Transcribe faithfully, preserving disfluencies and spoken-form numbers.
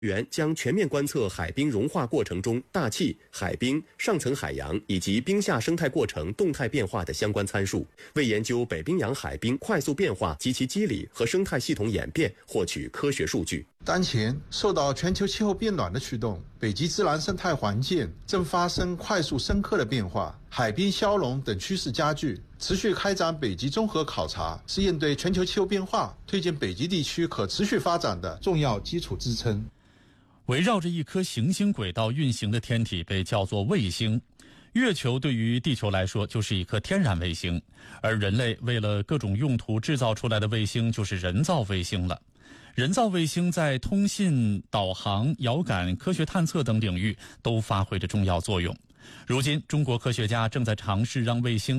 员将全面观测海冰融化过程中大气、海冰、上层海洋以及冰下生态过程动态变化的相关参数，为研究北冰洋海冰快速变化及其机理和生态系统演变获取科学数据。 当前，受到全球气候变暖的驱动，北极自然生态环境正发生快速深刻的变化，海冰消融等趋势加剧。持续开展北极综合考察，是应对全球气候变化、推进北极地区可持续发展的重要基础支撑。 围绕着一颗行星轨道运行的天体被叫做卫星。月球对于地球来说就是一颗天然卫星，而人类为了各种用途制造出来的卫星就是人造卫星了。人造卫星在通信、导航、遥感、科学探测等领域都发挥着重要作用。如今，中国科学家正在尝试让卫星